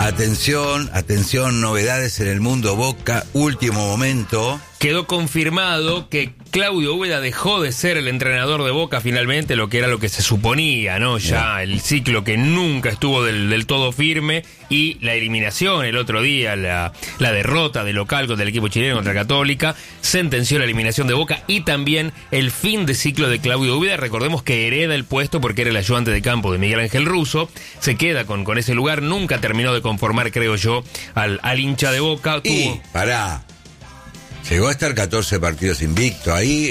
Atención, novedades en el mundo Boca, último momento. Quedó confirmado que Claudio Úbeda dejó de ser el entrenador de Boca finalmente, lo que era lo que se suponía, ¿no? Ya el ciclo que nunca estuvo del todo firme, y la eliminación el otro día, la derrota de local contra el equipo chileno contra Católica, sentenció la eliminación de Boca y también el fin de ciclo de Claudio Úbeda. Recordemos que hereda el puesto porque era el ayudante de campo de Miguel Ángel Russo, se queda con ese lugar, nunca terminó de conformar, creo yo, al hincha de Boca. Llegó a estar 14 partidos invicto. Ahí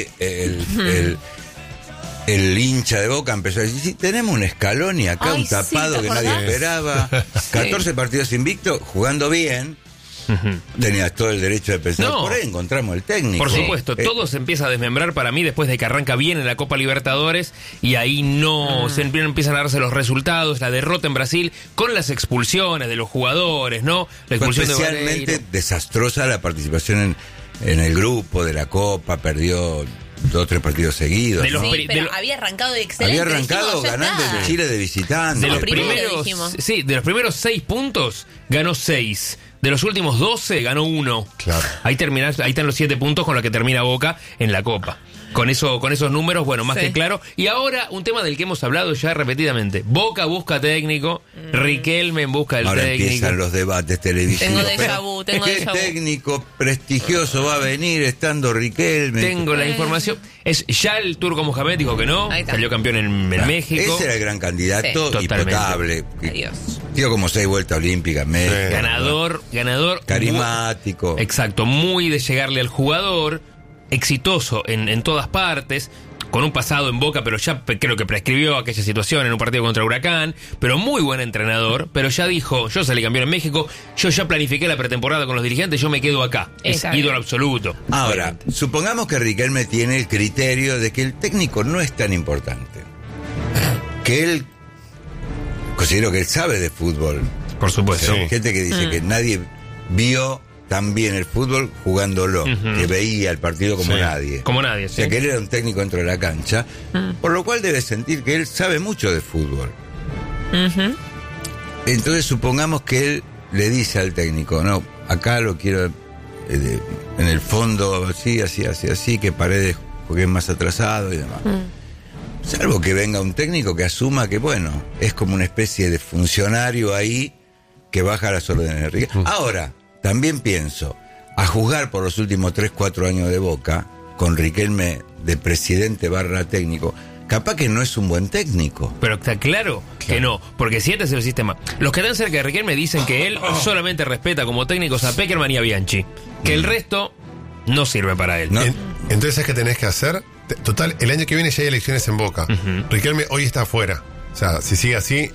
el hincha de Boca empezó a decir, sí, tenemos un Scaloni acá, un tapado que nadie esperaba. 14 partidos invicto, jugando bien. Tenías todo el derecho de pensar, por ahí encontramos el técnico. Por supuesto, todo se empieza a desmembrar para mí después de que arranca bien en la Copa Libertadores, y ahí empiezan a darse los resultados, la derrota en Brasil, con las expulsiones de los jugadores, ¿no? La expulsión especialmente desastrosa la participación en el grupo de la Copa, perdió 2 o 3 partidos seguidos. Pero había arrancado de excelente. Había arrancado ganando el Chile de visitante. De los primeros 6 puntos ganó 6. De los últimos 12 ganó 1. Claro. Ahí están los 7 puntos con los que termina Boca en la Copa. Con esos números, bueno, más que claro. Y ahora, un tema del que hemos hablado ya repetidamente. Boca busca técnico, Riquelme en busca del ahora técnico. Empiezan los debates televisivos. Tengo déjà vu. ¿Qué técnico prestigioso va a venir estando Riquelme? Tengo la información. Ya el Turco Mohamed dijo que no, salió campeón en México. Ese era el gran candidato, impotable. Adiós. Dio como 6 vueltas olímpicas. Ganador. Carismático. Exacto, muy de llegarle al jugador. Exitoso en todas partes, con un pasado en Boca, pero ya creo que prescribió aquella situación en un partido contra Huracán, pero muy buen entrenador, pero ya dijo, yo salí campeón en México, yo ya planifiqué la pretemporada con los dirigentes, yo me quedo acá. Es ídolo absoluto. Ahora, supongamos que Riquelme tiene el criterio de que el técnico no es tan importante, que él, considero que él sabe de fútbol. Por supuesto. Hay gente que dice que nadie vio también el fútbol jugándolo, que veía el partido como nadie. Como nadie, O sea, que él era un técnico dentro de la cancha, por lo cual debe sentir que él sabe mucho de fútbol. Entonces, supongamos que él le dice al técnico, no, acá lo quiero en el fondo, así, que Paredes juegue más atrasado y demás. Salvo que venga un técnico que asuma que, bueno, es como una especie de funcionario ahí que baja las órdenes de Riquelme. Ahora, también pienso, a juzgar por los últimos 3-4 años de Boca, con Riquelme de presidente / técnico, capaz que no es un buen técnico. Pero está claro que no, porque si este es el sistema. Los que están cerca de Riquelme dicen que él solamente respeta como técnicos a Pekerman y a Bianchi, que el resto no sirve para él. No. Entonces, ¿qué tenés que hacer? Total, el año que viene ya hay elecciones en Boca. Riquelme hoy está afuera. O sea, si sigue así,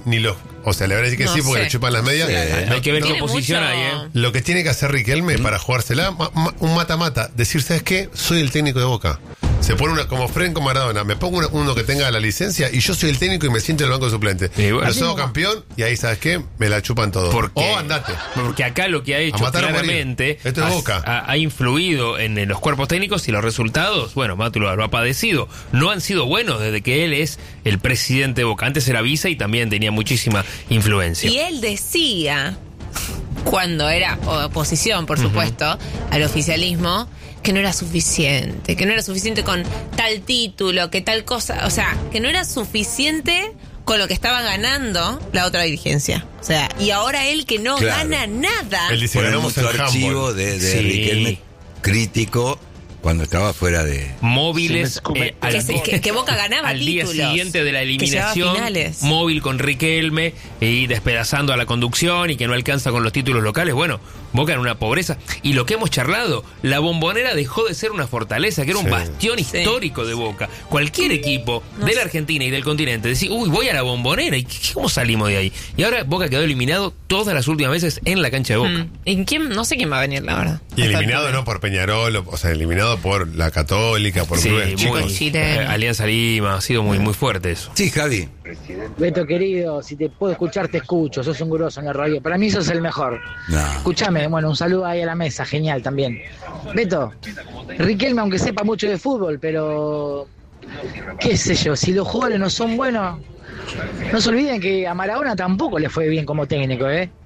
o sea, le van a decir que sí porque le chupan las medias. Hay que ver qué oposición hay, Lo que tiene que hacer Riquelme para jugársela, un mata-mata, decir, ¿sabes qué? Soy el técnico de Boca. Se pone como Franco Maradona, me pongo uno que tenga la licencia y yo soy el técnico y me siento en el banco de suplente. Lo soy campeón y ahí, ¿sabes qué? Me la chupan todo. O andate. Porque acá lo que ha hecho claramente esto es Boca. Ha influido en los cuerpos técnicos, y los resultados, bueno, Matu lo ha padecido. No han sido buenos desde que él es el presidente de Boca. Antes era vice y también tenía muchísima influencia. Y él decía, cuando era oposición, por supuesto, al oficialismo, que no era suficiente con tal título, que tal cosa, o sea, que no era suficiente con lo que estaba ganando la otra dirigencia. O sea, y ahora él que no gana nada. Él dice, ganamos el archivo de Riquelme crítico cuando estaba fuera de móviles, que Boca ganaba al títulos, día siguiente de la eliminación, móvil con Riquelme y despedazando a la conducción y que no alcanza con los títulos locales. Bueno, Boca en una pobreza. Y lo que hemos charlado, la Bombonera dejó de ser una fortaleza, que era un bastión histórico de Boca. Cualquier equipo de la Argentina y del continente decía, uy, voy a la Bombonera, ¿y cómo salimos de ahí? Y ahora Boca quedó eliminado todas las últimas veces en la cancha de Boca. ¿En quién? No sé quién va a venir, la verdad. Y eliminado no por Peñarol, o sea, eliminado por la Católica, por clubes chicos. Alianza Lima, ha sido muy fuerte eso. Sí, Javi. Beto querido, si te puedo escuchar te escucho, sos un grosso en la radio. Para mí sos el mejor. Escúchame, bueno, un saludo ahí a la mesa, genial también. Beto, Riquelme aunque sepa mucho de fútbol, pero qué sé yo, si los jugadores no son buenos, no se olviden que a Maradona tampoco le fue bien como técnico,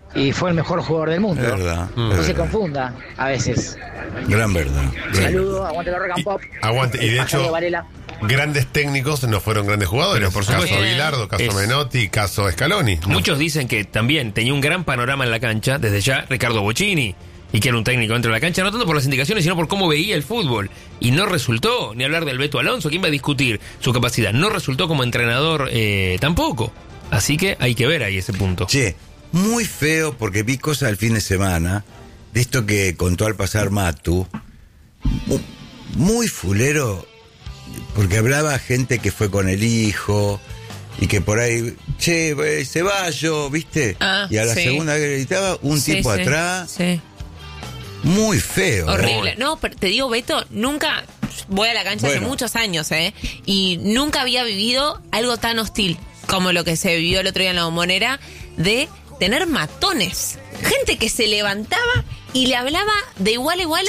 y fue el mejor jugador del mundo. Verdad. No se confunda a veces. Gran verdad. Saludos, aguante la rock and pop. Aguante, y de Rosario hecho, Varela. grandes técnicos no fueron grandes jugadores. Pero por supuesto. Caso Bilardo, caso Menotti, caso Scaloni. ¿no? Muchos dicen que también tenía un gran panorama en la cancha, desde ya Ricardo Bocchini, y que era un técnico dentro de la cancha, no tanto por las indicaciones, sino por cómo veía el fútbol. Y no resultó, ni hablar del Beto Alonso, ¿quién va a discutir su capacidad? No resultó como entrenador tampoco. Así que hay que ver ahí ese punto. Che, muy feo porque vi cosas el fin de semana de esto que contó al pasar Matu. Muy fulero, porque hablaba gente que fue con el hijo y que por ahí, che, Ceballos, ¿viste? Y a la segunda que gritaba, un tipo atrás. Sí. Muy feo. Horrible. No, pero te digo, Beto, nunca voy a la cancha hace muchos años, y nunca había vivido algo tan hostil como lo que se vivió el otro día en la Bombonera, de tener matones. Gente que se levantaba y le hablaba de igual a igual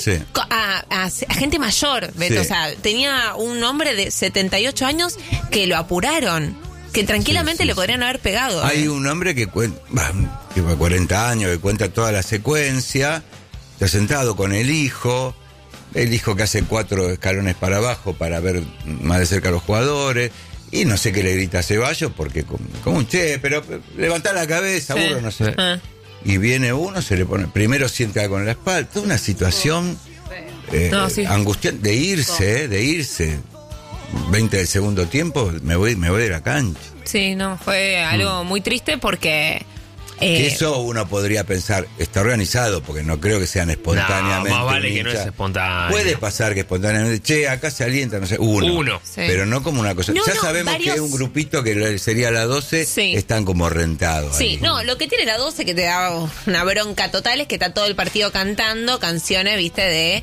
a gente mayor, Beto. Sí. O sea, tenía un hombre de 78 años que lo apuraron, que tranquilamente le podrían haber pegado. Hay un hombre que cuenta, que 40 años, que cuenta toda la secuencia, está sentado con el hijo que hace 4 escalones para abajo para ver más de cerca a los jugadores, y no sé qué le grita a Ceballos, porque como un che, pero levantá la cabeza, burro, no sé. Y viene uno, se le pone, primero sienta con la espalda, toda una situación angustiante, de irse. 20 del segundo tiempo, me voy de la cancha. Sí, no, fue algo muy triste porque... Que eso uno podría pensar, está organizado, porque no creo que sean espontáneamente. No, más vale que no es espontáneo. Puede pasar que espontáneamente, che, acá se alienta, no sé, uno. Sí. Pero no como una cosa. No, ya no, sabemos varios... que un grupito que sería la 12, están como rentados. Sí, ahí. no, lo que tiene la 12 que te da una bronca total es que está todo el partido cantando canciones, viste, de...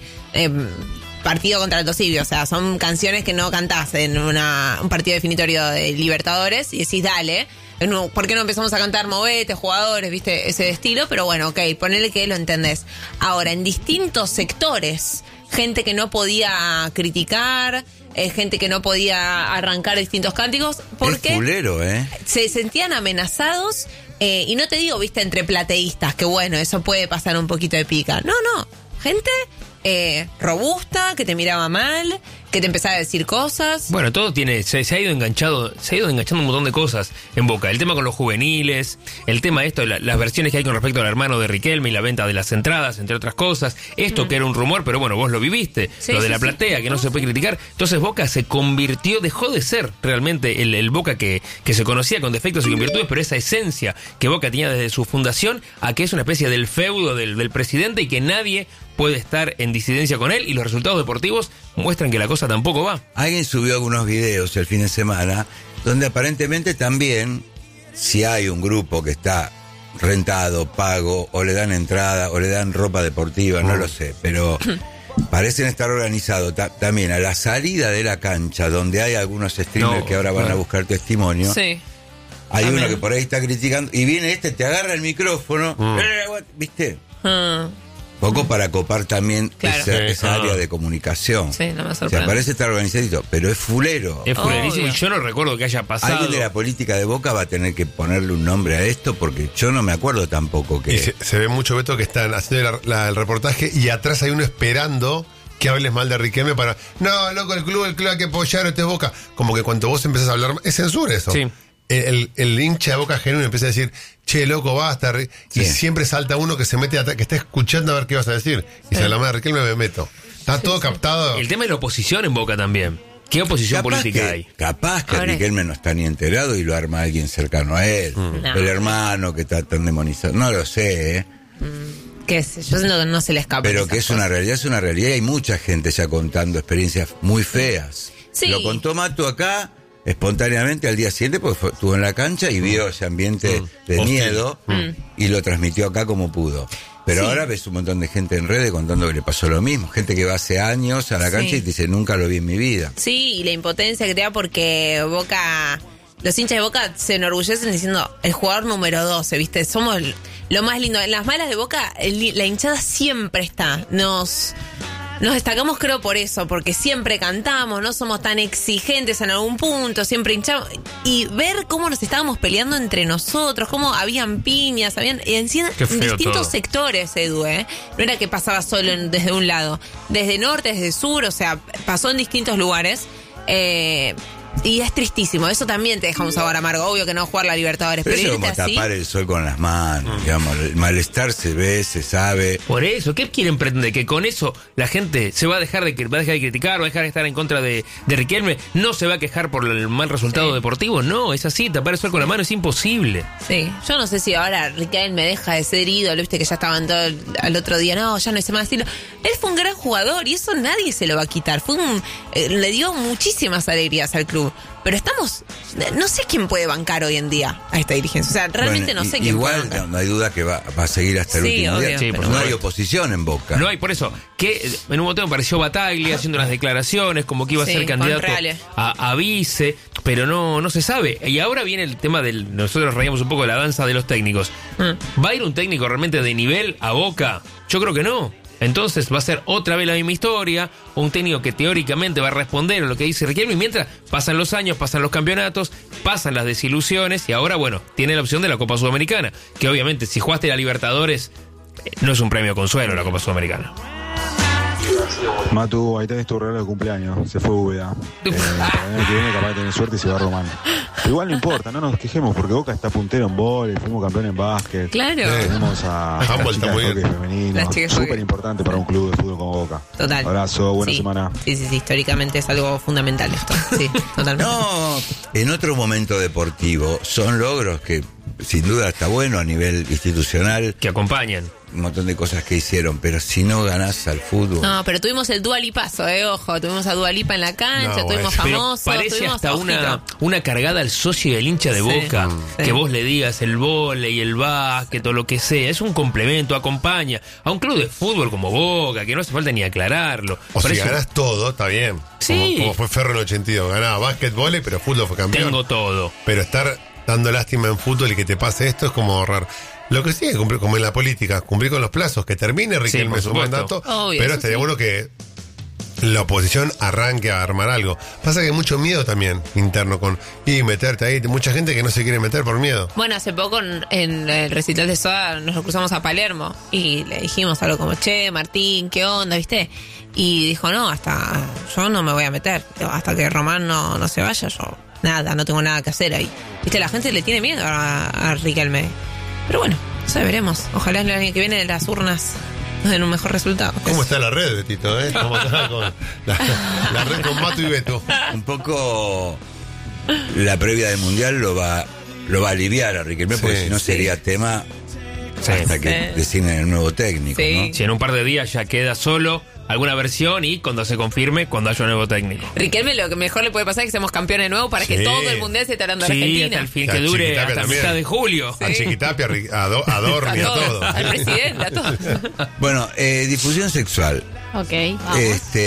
partido contra el Tosibio, o sea, son canciones que no cantás en un partido definitorio de Libertadores y decís, dale, ¿por qué no empezamos a cantar Movete, jugadores, viste, ese estilo? Pero bueno, ok, ponele que lo entendés. Ahora, en distintos sectores, gente que no podía criticar, gente que no podía arrancar distintos cánticos, porque es fulero, se sentían amenazados, y no te digo, viste, entre plateístas, que bueno, eso puede pasar un poquito de pica. No, gente... robusta, que te miraba mal, que te empezaba a decir cosas. Bueno, todo se ha ido enganchando un montón de cosas en Boca. El tema con los juveniles, el tema de esto, las versiones que hay con respecto al hermano de Riquelme y la venta de las entradas, entre otras cosas. Esto que era un rumor, pero bueno, vos lo viviste. Lo de la platea, que no se puede criticar. Entonces Boca se convirtió, dejó de ser realmente el Boca que se conocía con defectos y con virtudes, pero esa esencia que Boca tenía desde su fundación, a que es una especie del feudo del presidente y que nadie puede estar en disidencia con él, y los resultados deportivos muestran que la cosa tampoco va. Alguien subió algunos videos el fin de semana donde aparentemente también, si hay un grupo que está rentado, pago, o le dan entrada, o le dan ropa deportiva, no lo sé, pero parecen estar organizados también a la salida de la cancha, donde hay algunos streamers que ahora van a buscar testimonio. Sí. Hay uno que por ahí está criticando, y viene te agarra el micrófono, ¿viste? Poco para copar también esa área de comunicación. Sí, no me sorprende. O sea, parece estar organizadito, pero es fulero. Es fulerísimo, y yo no recuerdo que haya pasado. Alguien de la política de Boca va a tener que ponerle un nombre a esto, porque yo no me acuerdo tampoco que... Y se ve mucho, Beto, que están haciendo el reportaje y atrás hay uno esperando que hables mal de Riquelme para... No, loco, el club hay que apoyar, este es Boca. Como que cuando vos empezás a hablar... Es censura eso. Sí. El hincha de Boca genuino empieza a decir, che, loco, basta. Y siempre salta uno que se mete atrás, que está escuchando a ver qué vas a decir. Y se la madre Riquelme, me meto. Está todo captado. El tema de la oposición en Boca también. ¿Qué oposición política hay? Capaz que Riquelme no está ni enterado y lo arma alguien cercano a él. El hermano que está tan demonizado. No lo sé, Qué sé yo, no se le escapa. Pero que es una realidad, y hay mucha gente ya contando experiencias muy feas. Sí. Lo contó Mato acá espontáneamente al día siguiente, porque estuvo en la cancha y vio ese ambiente de miedo y lo transmitió acá como pudo. Pero ahora ves un montón de gente en redes contando que le pasó lo mismo. Gente que va hace años a la cancha y te dice, nunca lo vi en mi vida. Sí, y la impotencia que te da porque Boca... Los hinchas de Boca se enorgullecen diciendo el jugador número 12, ¿viste? Somos lo más lindo. En las malas de Boca, la hinchada siempre está. nos destacamos creo por eso, porque siempre cantamos, no somos tan exigentes en algún punto, siempre hinchamos. Y ver cómo nos estábamos peleando entre nosotros, cómo habían piñas, habían en distintos todo. sectores, Edu, No era que pasaba solo desde un lado, desde norte, desde sur, o sea, pasó en distintos lugares. Y es tristísimo, eso también te deja un sabor amargo. Obvio que no jugar la Libertadores, pero pero eso es como tapar el sol con las manos, digamos. El malestar se ve, se sabe. Por eso, ¿qué quieren pretender? Que con eso la gente se va a dejar de criticar, va a dejar de estar en contra de Riquelme, no se va a quejar por el mal resultado deportivo. No, es así, tapar el sol con la mano es imposible. Sí, yo no sé si ahora Riquelme deja de ser ídolo, viste que ya estaban todo al otro día, no, ya no es más estilo. Él fue un gran jugador y eso nadie se lo va a quitar. Le dio muchísimas alegrías al club. Pero no sé quién puede bancar hoy en día a esta dirigencia. O sea, realmente no sé quién puede bancar. Igual no hay duda que va a seguir hasta el último día. Sí, no hay oposición en Boca. No hay, por eso, que en un momento me pareció Bataglia haciendo unas declaraciones como que iba a ser candidato a vice, pero no se sabe. Y ahora viene el tema nosotros reíamos un poco de la danza de los técnicos. ¿Va a ir un técnico realmente de nivel a Boca? Yo creo que no. Entonces va a ser otra vez la misma historia, un técnico que teóricamente va a responder a lo que dice Riquelme, y mientras pasan los años, pasan los campeonatos, pasan las desilusiones, y ahora, bueno, tiene la opción de la Copa Sudamericana, que obviamente si jugaste la Libertadores, no es un premio consuelo la Copa Sudamericana. Matu, ahí tenés tu regalo de cumpleaños. Se fue Úbeda. El año que viene capaz de tener suerte y se va Román. Pero igual no importa, no nos quejemos porque Boca está puntero en vóley, fuimos campeón en básquet. Claro. Tenemos a las chicas de hockey femenino. Súper importante para un club de fútbol como Boca. Total. Abrazo, buena semana. Sí, históricamente es algo fundamental esto. Sí, totalmente. No, en otro momento deportivo son logros que sin duda está bueno a nivel institucional. Que acompañan. Un montón de cosas que hicieron, pero si no ganás al fútbol. No, pero tuvimos el Dua Lipazo, ojo, tuvimos a Dua Lipa en la cancha, tuvimos famosos, parece tuvimos hasta una cargada al socio y al hincha de Boca, que vos le digas el vóley, el básquet o lo que sea, es un complemento, acompaña a un club de fútbol como Boca, que no hace falta ni aclararlo. O si ganás todo, está bien. Sí. Como fue Ferro en el 82, ganaba básquet, vóley, pero fútbol fue campeón. Tengo todo. Pero estar dando lástima en fútbol y que te pase esto es como ahorrar. Lo que sí es cumplir, como en la política, cumplir con los plazos, que termine Riquelme su mandato, pero estaría bueno que la oposición arranque a armar algo. Pasa que hay mucho miedo también interno y meterte ahí, mucha gente que no se quiere meter por miedo. Bueno, hace poco en el recital de Soda nos lo cruzamos a Palermo y le dijimos algo como, che, Martín, ¿qué onda, viste? Y dijo, no, yo no me voy a meter, hasta que Román no se vaya, yo no tengo nada que hacer ahí. Viste, la gente le tiene miedo a Riquelme. Pero bueno, ya veremos. Ojalá el año que viene las urnas nos den un mejor resultado. ¿Cómo está la red, Betito? ¿Cómo está con la red con Matu y Beto? Un poco la previa del Mundial lo va a aliviar a Riquelme, porque si no sería tema hasta que designen el nuevo técnico, ¿no? Si en un par de días ya queda solo alguna versión y cuando se confirme, cuando haya un nuevo técnico. Riquelme lo que mejor le puede pasar es que seamos campeones de nuevo para que todo el mundial se esté hablando de Argentina. Hasta el fin, que dure hasta mitad de julio. A Chiquitapia, a Dormi, a todo. Al presidente, a todos. Bueno, difusión sexual. Ok, vamos.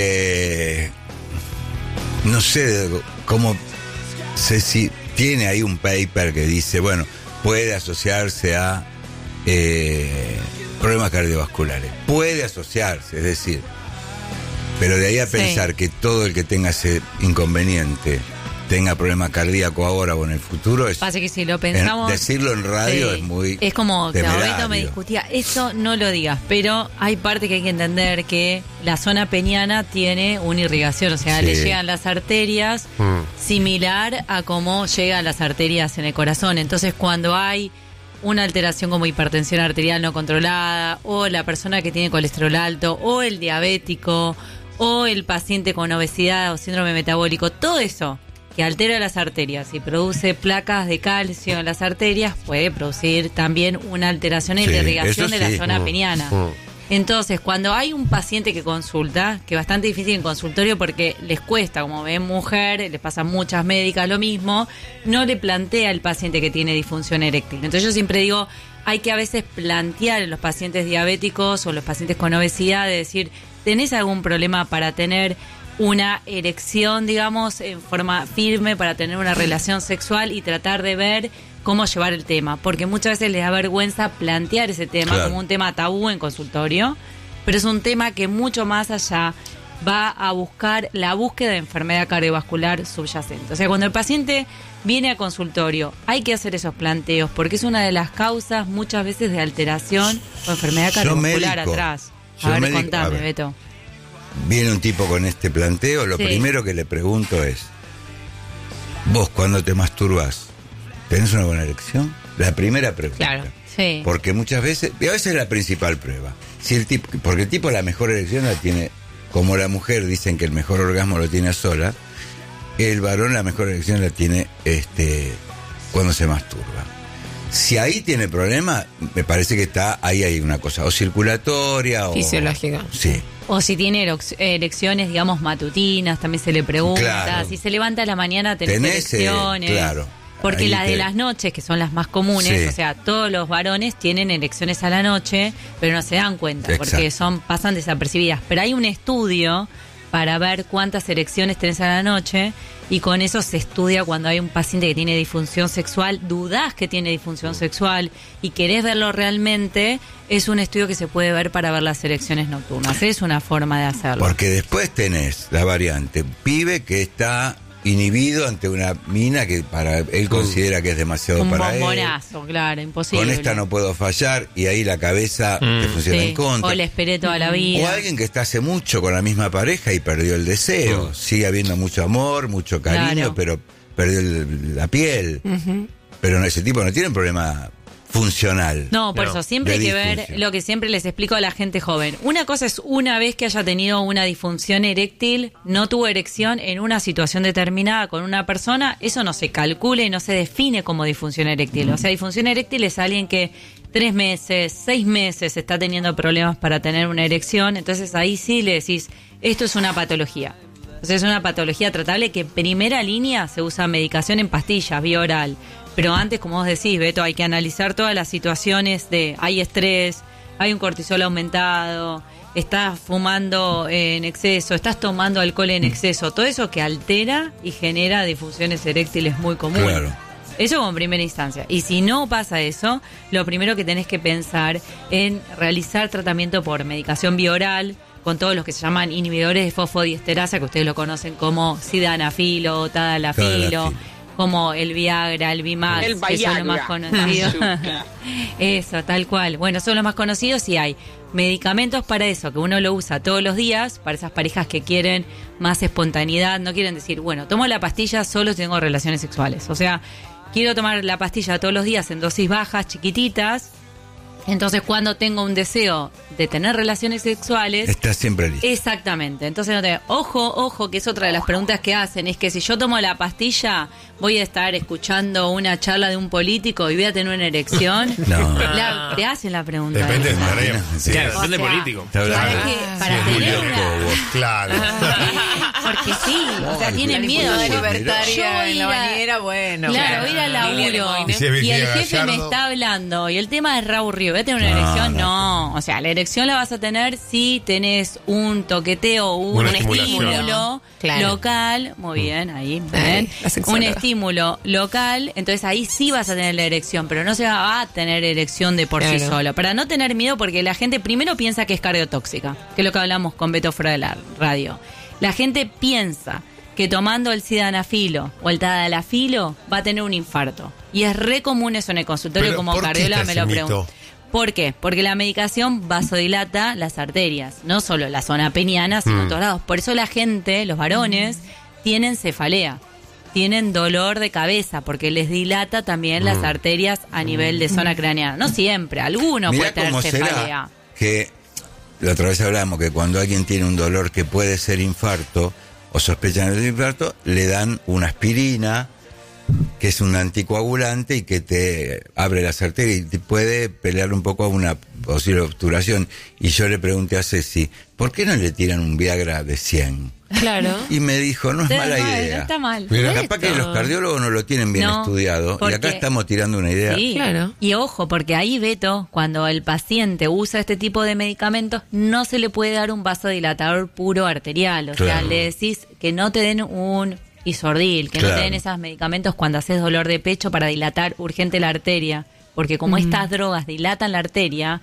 No sé cómo sé si tiene ahí un paper que dice, bueno, puede asociarse a problemas cardiovasculares. Puede asociarse, es decir, pero de ahí a pensar que todo el que tenga ese inconveniente tenga problema cardíaco ahora o en el futuro es... Pasa que si lo pensamos... decirlo en radio es muy... Es como que temerario. ahorita me discutía, eso no lo digas, pero hay parte que hay que entender que la zona peniana tiene una irrigación, o sea, le llegan las arterias similar a cómo llegan las arterias en el corazón. Entonces, cuando hay una alteración como hipertensión arterial no controlada, o la persona que tiene colesterol alto, o el diabético, o el paciente con obesidad o síndrome metabólico, todo eso que altera las arterias y produce placas de calcio en las arterias, puede producir también una alteración en la irrigación de la zona peniana. Entonces, cuando hay un paciente que consulta, que es bastante difícil en consultorio porque les cuesta, como ven mujer, les pasa a muchas médicas lo mismo, no le plantea al paciente que tiene disfunción eréctil. Entonces yo siempre digo, hay que a veces plantear en los pacientes diabéticos o los pacientes con obesidad, de decir, ¿tenés algún problema para tener una erección, digamos, en forma firme, para tener una relación sexual y tratar de ver cómo llevar el tema? Porque muchas veces les da vergüenza plantear ese tema como un tema tabú en consultorio. pero es un tema que mucho más allá va a buscar la búsqueda de enfermedad cardiovascular subyacente. O sea, cuando el paciente viene a consultorio, hay que hacer esos planteos, porque es una de las causas muchas veces de alteración o enfermedad cardiovascular atrás. A ver, contame, Beto. Viene un tipo con este planteo, lo primero que le pregunto es, vos cuando te masturbás, ¿tenés una buena erección? La primera pregunta. Claro, sí. Porque muchas veces, y a veces es la principal prueba. Si el tipo, porque el tipo la mejor erección la tiene, como la mujer dicen que el mejor orgasmo lo tiene a solas, el varón la mejor erección la tiene cuando se masturba. Si ahí tiene problema, me parece que ahí hay una cosa, o circulatoria o fisiológica. Sí. O si tiene erecciones, digamos, matutinas, también se le pregunta. Claro. Si se levanta a la mañana, tenés erecciones. Claro. Porque Ahí las de las noches, que son las más comunes, o sea, todos los varones tienen erecciones a la noche, pero no se dan cuenta, porque pasan desapercibidas. Pero hay un estudio para ver cuántas erecciones tenés a la noche, y con eso se estudia cuando hay un paciente que tiene disfunción sexual, dudás que tiene disfunción sexual y querés verlo realmente, es un estudio que se puede ver para ver las erecciones nocturnas. Es una forma de hacerlo. Porque después tenés la variante, pibe que está inhibido ante una mina que para él considera que es demasiado para él. Un bombonazo, claro, imposible. Con esta no puedo fallar, y ahí la cabeza te funciona en contra. O le esperé toda la vida. O alguien que está hace mucho con la misma pareja y perdió el deseo. Sigue habiendo mucho amor, mucho cariño, pero perdió la piel. Pero ese tipo no tiene un problema funcional. No, por eso siempre hay que ver lo que siempre les explico a la gente joven. Una cosa es una vez que haya tenido una disfunción eréctil, no tuvo erección en una situación determinada con una persona, eso no se calcula y no se define como disfunción eréctil. O sea, disfunción eréctil es alguien que 3 meses, 6 meses está teniendo problemas para tener una erección, entonces ahí sí le decís, esto es una patología. O sea, es una patología tratable que en primera línea se usa medicación en pastillas, vía oral. Pero antes, como vos decís, Beto, hay que analizar todas las situaciones de hay estrés, hay un cortisol aumentado, estás fumando en exceso, estás tomando alcohol en exceso, todo eso que altera y genera disfunciones eréctiles muy comunes. Claro. Eso como primera instancia. Y si no pasa eso, lo primero que tenés que pensar en realizar tratamiento por medicación bioral, con todos los que se llaman inhibidores de fosfodiesterasa, que ustedes lo conocen como sildenafilo, tadalafilo, como el Viagra, el Vimax, que son los más conocidos. Eso, tal cual. Bueno, son los más conocidos y hay medicamentos para eso, que uno lo usa todos los días, para esas parejas que quieren más espontaneidad, no quieren decir, bueno, tomo la pastilla solo si tengo relaciones sexuales. O sea, quiero tomar la pastilla todos los días en dosis bajas, chiquititas. Entonces, cuando tengo un deseo de tener relaciones sexuales... Está siempre listo. Exactamente. Entonces, ojo, que es otra de las preguntas que hacen, es que si yo tomo la pastilla, voy a estar escuchando una charla de un político y voy a tener una erección. No. Te hacen la pregunta. Depende de la tarea. Sí. Claro, depende del político. Para tener una... Claro. Porque sí, o sea, tienen miedo. La Yo libertaria voy en la bañera, bueno. Claro, voy a ir al laburo Y si es y el Virginia jefe me Gallardo. está hablando y el tema es Raúl Río. ¿Voy a tener una erección? No. O sea, la erección la vas a tener si tenés un toqueteo, un estímulo local. Muy bien, ahí. Bien. Un estímulo local, entonces ahí sí vas a tener la erección, pero no se va a tener erección de por sí solo. Para no tener miedo, porque la gente primero piensa que es cardiotóxica, que es lo que hablamos con Beto fuera de la radio. La gente piensa que tomando el sildenafilo o el tadalafilo va a tener un infarto. Y es re común eso en el consultorio, Pero, como ¿por qué cardióloga está me lo ese pregunto. mito? ¿Por qué? Porque la medicación vasodilata las arterias, no solo la zona peniana, sino en todos lados. Por eso la gente, los varones, tienen cefalea, tienen dolor de cabeza, porque les dilata también las arterias a nivel de zona craneana. No siempre, alguno Mirá puede tener cómo cefalea. será que la otra vez hablamos que cuando alguien tiene un dolor que puede ser infarto o sospechan de infarto, le dan una aspirina, que es un anticoagulante y que te abre las arterias y te puede pelear un poco a una posible obturación. Y yo le pregunté a Ceci, ¿por qué no le tiran un Viagra de 100? Claro. Y me dijo, no es mala idea. No está mal. Mira, Capaz que los cardiólogos no lo tienen bien estudiado, y porque- acá estamos tirando una idea. Sí, Claro. Y ojo, porque ahí, Beto, cuando el paciente usa este tipo de medicamentos, no se le puede dar un vasodilatador puro arterial. O sea, Claro. le decís que no te den un Isordil, que no te den esos medicamentos cuando haces dolor de pecho para dilatar urgente la arteria. Porque como estas drogas dilatan la arteria,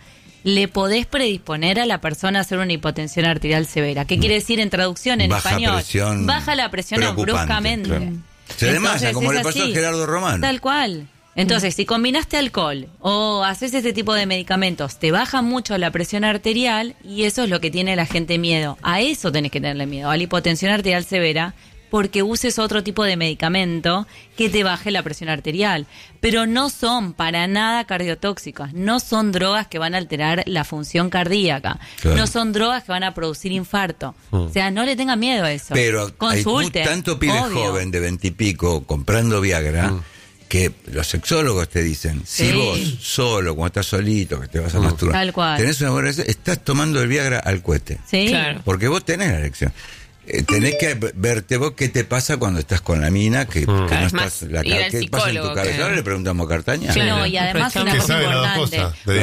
le podés predisponer a la persona a hacer una hipotensión arterial severa. ¿Qué quiere decir en traducción en Baja español? presión, baja la presión bruscamente. Claro. Se desmaya, como le pasó a Gerardo Romano. Tal cual. Entonces, si combinaste alcohol o haces este tipo de medicamentos, te baja mucho la presión arterial y eso es lo que tiene la gente miedo. A eso tenés que tenerle miedo, a la hipotensión arterial severa, porque uses otro tipo de medicamento que te baje la presión arterial. Pero no son para nada cardiotóxicas, no son drogas que van a alterar la función cardíaca, claro. No son drogas que van a producir infarto. O sea, no le tengan miedo a eso. Pero consulte, hay tanto pibe joven de 20 y pico comprando Viagra que los sexólogos te dicen, si vos solo, cuando estás solito, que te vas a masturbar, tal cual, tenés una buena erección, estás tomando el Viagra al cohete. Sí, claro. Porque vos tenés la erección. Tenés que verte vos qué te pasa cuando estás con la mina, que no estás, qué pasa en tu cabeza. Ahora le preguntamos a Cartaña. No, y además una cosa importante.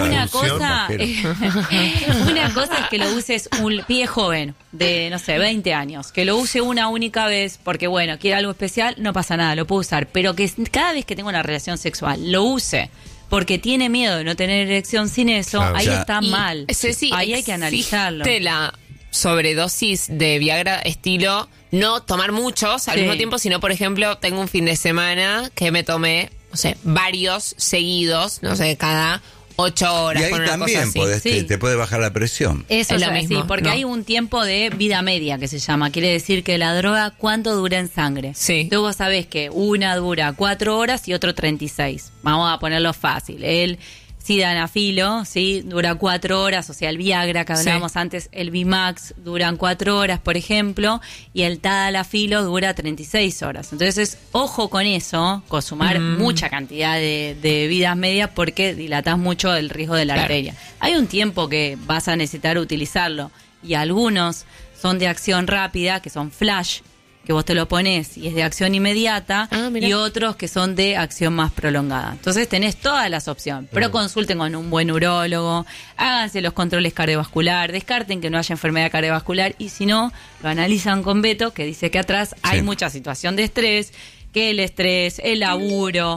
Una cosa es que lo uses un pie joven de, no sé, 20 años, que lo use una única vez porque, bueno, quiere algo especial, no pasa nada, lo puede usar. Pero que cada vez que tenga una relación sexual, lo use porque tiene miedo de no tener erección sin eso, claro, ahí está mal. Ceci, ahí hay que analizarlo. Sobredosis de Viagra estilo no tomar muchos al mismo tiempo, sino, por ejemplo, tengo un fin de semana que me tomé, no sé, varios seguidos, no sé, cada 8 horas. Y ahí con una también cosa así. te puede bajar la presión. Eso es lo mismo, sí, porque hay un tiempo de vida media que se llama. Quiere decir que la droga, ¿cuánto dura en sangre? Sí. Entonces vos sabés que una dura 4 horas y otro 36. Vamos a ponerlo fácil. El sildenafilo, ¿sí? Dura 4 horas, o sea, el Viagra que hablábamos antes, el Vimax, duran 4 horas, por ejemplo, y el tadalafilo dura 36 horas. Entonces, ojo con eso, consumar mucha cantidad de vidas medias porque dilatás mucho el riesgo de la arteria. Hay un tiempo que vas a necesitar utilizarlo, y algunos son de acción rápida, que son flash, que vos te lo pones y es de acción inmediata, y otros que son de acción más prolongada. Entonces tenés todas las opciones, pero consulten con un buen urólogo, háganse los controles cardiovascular, descarten que no haya enfermedad cardiovascular, y si no, lo analizan con Beto, que dice que atrás hay mucha situación de estrés, que el estrés, el laburo,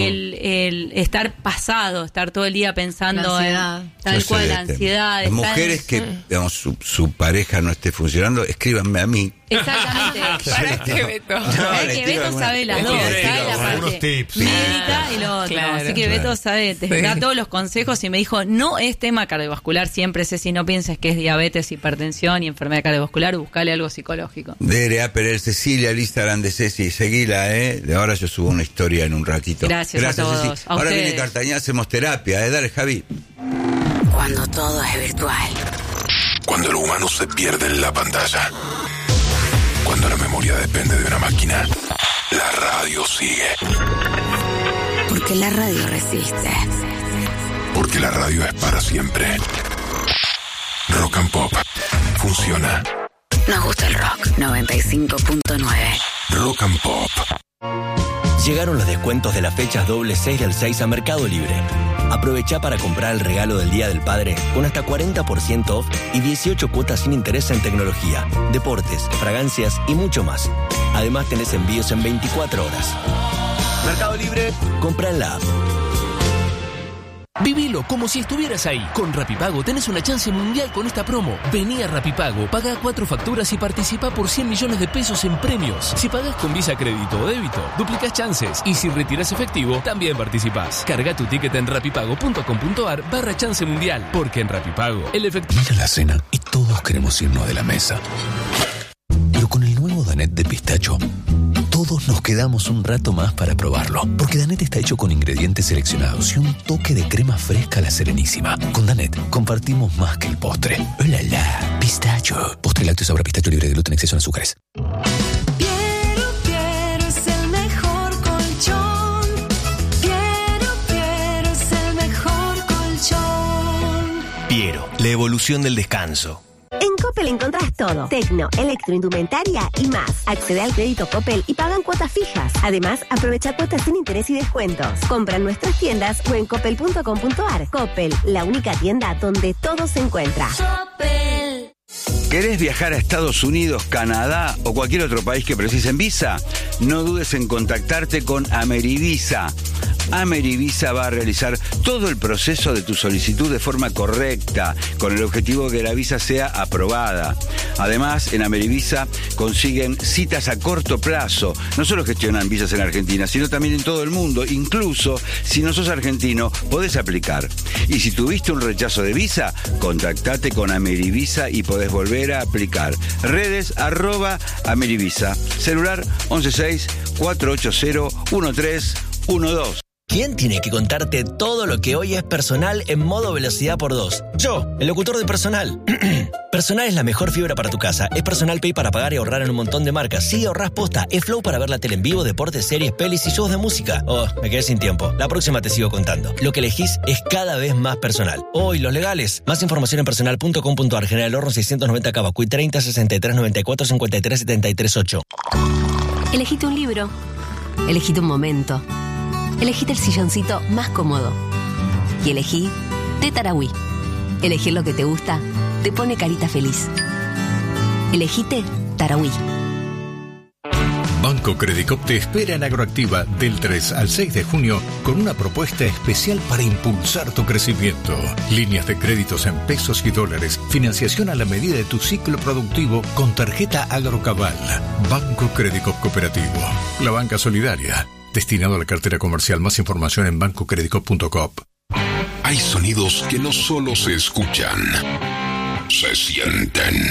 el estar pasado, estar todo el día pensando en tal cual, la ansiedad. Las mujeres que, digamos, su pareja no esté funcionando, escríbanme a mí. Exactamente. Para que Beto. Que Beto sabe las dos, sabe la parte médica y lo otro. Claro, así que Beto sabe, te da todos los consejos y me dijo, no es tema cardiovascular, siempre sé, si no pienses que es diabetes, hipertensión y enfermedad cardiovascular, buscale algo psicológico. DRA Perel Cecilia, el Instagram de Ceci, seguila, De ahora yo subo una historia en un ratito. Gracias a todos. Ceci. Ahora viene Cartañá, hacemos terapia, Dale, Javi. Cuando todo es virtual. Cuando el humano se pierde en la pantalla. Cuando la memoria depende de una máquina, la radio sigue. Porque la radio resiste. Porque la radio es para siempre. Rock and Pop funciona. Nos gusta el rock. 95.9. Rock and Pop. Llegaron los descuentos de las fechas doble 6 del 6 a Mercado Libre. Aprovecha para comprar el regalo del Día del Padre con hasta 40% off y 18 cuotas sin interés en tecnología, deportes, fragancias y mucho más. Además tenés envíos en 24 horas. Mercado Libre, compra en la app. Vivilo como si estuvieras ahí. Con Rapipago tenés una chance mundial con esta promo. Vení a Rapipago, pagá 4 facturas y participá por 100 millones de pesos en premios. Si pagás con Visa, crédito o débito, duplicás chances. Y si retirás efectivo, también participás. Carga tu ticket en rapipago.com.ar/chance mundial. Porque en Rapipago, el efectivo... Llega la cena y todos queremos irnos de la mesa. Pero con el nuevo Danette de pistacho, todos nos quedamos un rato más para probarlo. Porque Danette está hecho con ingredientes seleccionados y un toque de crema fresca a la Serenísima. Con Danette compartimos más que el postre. ¡Hola, la! Pistacho. Postre lácteo sabor a pistacho libre de gluten, exceso en azúcares. Piero es el mejor colchón. Piero es el mejor colchón. Piero, la evolución del descanso. En Coppel encontrás todo. Tecno, electroindumentaria y más. Accede al crédito Coppel y pagan cuotas fijas. Además, aprovecha cuotas sin interés y descuentos. Compra en nuestras tiendas o en coppel.com.ar. Coppel, la única tienda donde todo se encuentra. Coppel. ¿Querés viajar a Estados Unidos, Canadá o cualquier otro país que precisen visa? No dudes en contactarte con Amerivisa. Amerivisa va a realizar todo el proceso de tu solicitud de forma correcta, con el objetivo de que la visa sea aprobada. Además, en Amerivisa consiguen citas a corto plazo. No solo gestionan visas en Argentina, sino también en todo el mundo. Incluso, si no sos argentino, podés aplicar. Y si tuviste un rechazo de visa, contactate con Amerivisa y podés volver a aplicar. Redes @Amerivisa. Celular 116-480-1312. ¿Quién tiene que contarte todo lo que hoy es personal en modo velocidad por 2? Yo, el locutor de Personal. Personal es la mejor fibra para tu casa. Es Personal Pay para pagar y ahorrar en un montón de marcas. Sí, ahorrás posta. Es Flow para ver la tele en vivo, deportes, series, pelis y shows de música. Oh, me quedé sin tiempo. La próxima te sigo contando. Lo que elegís es cada vez más personal. Oh, y los legales. Más información en personal.com.ar. General Horno 690 Cavacuy 30 63 94 53 73 8. Elegite un libro. Elegite un momento. Elegite el silloncito más cómodo. Y elegí de Tarahui. Elegir lo que te gusta te pone carita feliz. Elegite Tarahui. Banco Credicop te espera en Agroactiva del 3 al 6 de junio con una propuesta especial para impulsar tu crecimiento. Líneas de créditos en pesos y dólares, financiación a la medida de tu ciclo productivo con tarjeta Agrocabal. Banco Credicop Cooperativo, la banca solidaria. Destinado a la cartera comercial. Más información en bancocredicop.com. Hay sonidos que no solo se escuchan, se sienten.